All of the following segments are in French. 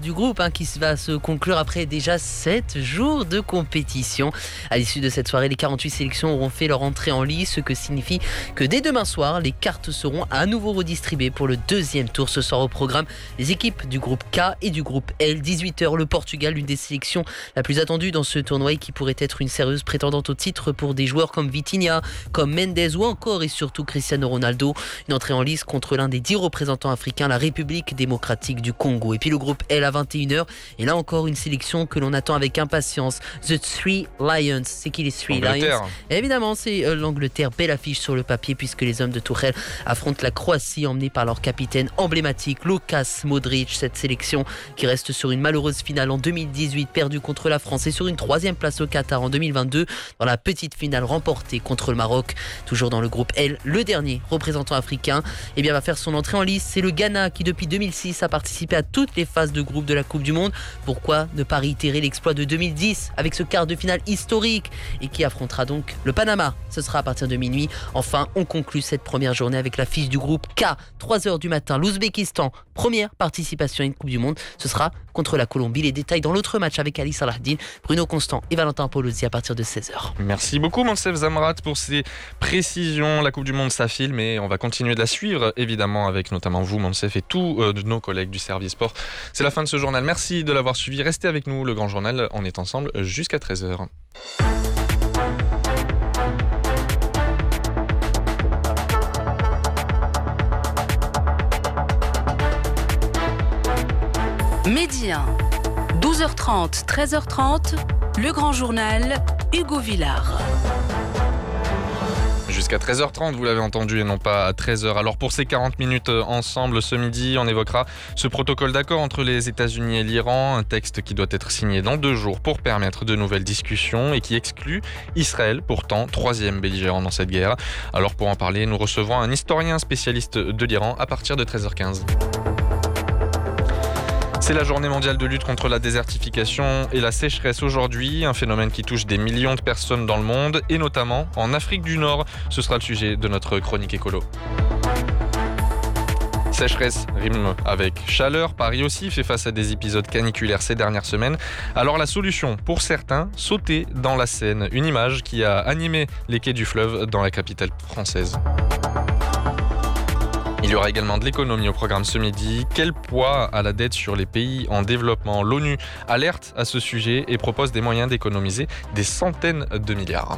du groupe qui va se conclure après déjà 7 jours de compétition. À l'issue de cette soirée, les 48 sélections auront fait leur entrée en lice, ce que signifie que dès demain soir, les cartes seront à nouveau redistribuées pour le deuxième tour. Ce soir au programme, les équipes du groupe K et du groupe L. 18h, le Portugal, l'une des sélections la plus attendue dans ce tournoi et qui pourrait être une sérieuse prétendante au titre pour des joueurs comme Vitinha, comme Mendes ou encore et surtout Cristiano Ronaldo. Une entrée en lice contre l'un des 10 représentants africains, la République démocratique du Congo. Et puis le groupe L à 21h. Et là encore, une sélection que l'on attend avec impatience. The Three Lions. C'est qui les Three Lions ? Évidemment, c'est l'Angleterre. Belle affiche sur le papier puisque les hommes de Tuchel affrontent la Croatie emmenés par leur capitaine emblématique, Lukas Modric. Cette sélection qui reste sur une malheureuse finale en 2018 perdue contre la France et sur une 3e place au Qatar en 2022 dans la petite finale remportée contre le Maroc. Toujours dans le groupe L, le dernier représentant africain va faire son entrée en lice. C'est le Ghana qui depuis 2006 a participé à toutes les phases de groupe de la Coupe du Monde. Pourquoi ne pas réitérer l'exploit de 2010 avec ce quart de finale historique et qui affrontera donc le Panama. Ce sera à partir de minuit. Enfin, on conclut cette première journée avec la fiche du groupe K. 3h du matin, l'Ouzbékistan, première participation à une Coupe du Monde. Ce sera contre la Colombie. Les détails dans l'autre match avec Ali Salahdine, Bruno Constant et Valentin Polozzi à partir de 16h. Merci beaucoup Monsef Zamrat pour ces précisions. La Coupe du Monde s'affile, mais on va continuer de la suivre évidemment avec notamment vous Monsef et tous nos collègues du service sport. C'est la fin de ce journal. Merci de l'avoir suivi. Restez avec nous, le Grand Journal. On est ensemble jusqu'à 13h. Midi 1, 12h30, 13h30, le Grand Journal, Hugo Villard. Jusqu'à 13h30, vous l'avez entendu, et non pas à 13h. Alors pour ces 40 minutes ensemble ce midi, on évoquera ce protocole d'accord entre les États-Unis et l'Iran, un texte qui doit être signé dans 2 jours pour permettre de nouvelles discussions et qui exclut Israël, pourtant 3e belligérant dans cette guerre. Alors pour en parler, nous recevons un historien spécialiste de l'Iran à partir de 13h15. C'est la journée mondiale de lutte contre la désertification et la sécheresse aujourd'hui, un phénomène qui touche des millions de personnes dans le monde et notamment en Afrique du Nord. Ce sera le sujet de notre chronique écolo. Sécheresse rime avec chaleur. Paris aussi fait face à des épisodes caniculaires ces dernières semaines. Alors la solution, pour certains, sauter dans la Seine. Une image qui a animé les quais du fleuve dans la capitale française. Il y aura également de l'économie au programme ce midi. Quel poids a la dette sur les pays en développement ? L'ONU alerte à ce sujet et propose des moyens d'économiser des centaines de milliards.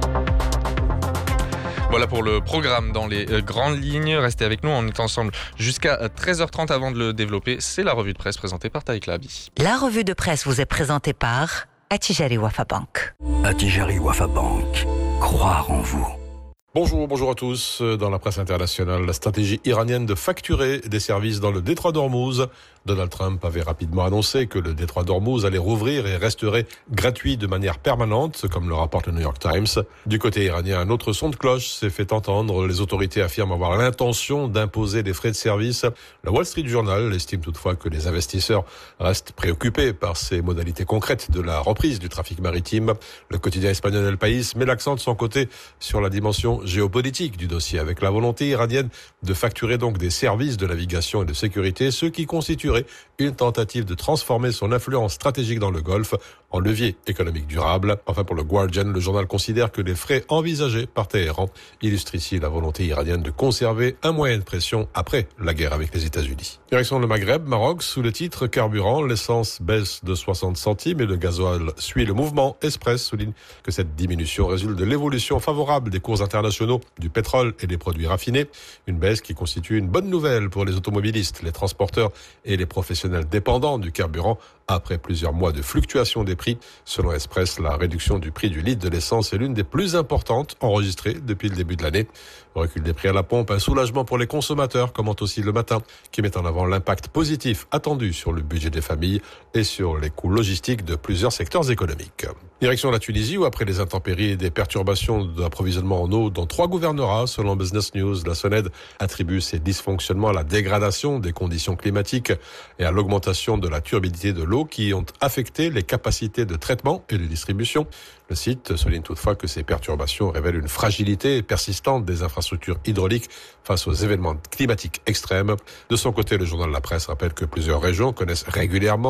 Voilà pour le programme dans les grandes lignes. Restez avec nous, on est ensemble jusqu'à 13h30 avant de le développer. C'est la revue de presse présentée par Taïk Labi. La revue de presse vous est présentée par Attijari Wafa Bank. Attijari Wafa Bank. Croire en vous. Bonjour à tous. Dans la presse internationale, la stratégie iranienne de facturer des services dans le détroit d'Ormuz. Donald Trump avait rapidement annoncé que le détroit d'Ormuz allait rouvrir et resterait gratuit de manière permanente, comme le rapporte le New York Times. Du côté iranien, un autre son de cloche s'est fait entendre. Les autorités affirment avoir l'intention d'imposer des frais de service. Le Wall Street Journal estime toutefois que les investisseurs restent préoccupés par ces modalités concrètes de la reprise du trafic maritime. Le quotidien espagnol El País met l'accent de son côté sur la dimension géopolitique du dossier, avec la volonté iranienne de facturer donc des services de navigation et de sécurité, ce qui constituerait une tentative de transformer son influence stratégique dans le Golfe en levier économique durable. Enfin, pour le Guardian, le journal considère que les frais envisagés par Téhéran illustrent ici la volonté iranienne de conserver un moyen de pression après la guerre avec les États-Unis. Direction le Maghreb, Maroc, sous le titre Carburant, l'essence baisse de 60 centimes et le gasoil suit le mouvement. Express souligne que cette diminution résulte de l'évolution favorable des cours internationaux du pétrole et des produits raffinés. Une baisse qui constitue une bonne nouvelle pour les automobilistes, les transporteurs et les professionnels dépendants du carburant après plusieurs mois de fluctuation des prix. Selon Express, la réduction du prix du litre de l'essence est l'une des plus importantes enregistrées depuis le début de l'année. Recul des prix à la pompe, un soulagement pour les consommateurs, commente aussi Le Matin, qui met en avant l'impact positif attendu sur le budget des familles et sur les coûts logistiques de plusieurs secteurs économiques. Direction la Tunisie, où après les intempéries et des perturbations d'approvisionnement en eau dans 3 gouvernorats, selon Business News, la SONED attribue ces dysfonctionnements à la dégradation des conditions climatiques et à l'augmentation de la turbidité de l'eau qui ont affecté les capacités de traitement et de distribution. Le site souligne toutefois que ces perturbations révèlent une fragilité persistante des infrastructures hydrauliques face aux événements climatiques extrêmes. De son côté, le journal La Presse rappelle que plusieurs régions connaissent régulièrement